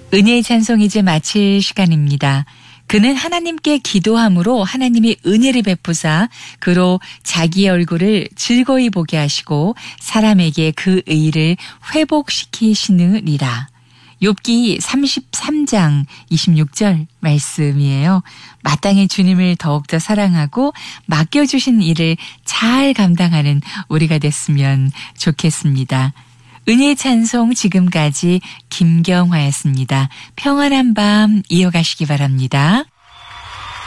은혜의 찬송 이제 마칠 시간입니다. 그는 하나님께 기도함으로 하나님이 은혜를 베푸사 그로 자기 얼굴을 즐거이 보게 하시고 사람에게 그 의를 회복시키시느니라. 욥기 33장 26절 말씀이에요. 마땅히 주님을 더욱더 사랑하고 맡겨주신 일을 잘 감당하는 우리가 됐으면 좋겠습니다. 은혜의 찬송 지금까지 김경화였습니다. 평안한 밤 이어가시기 바랍니다.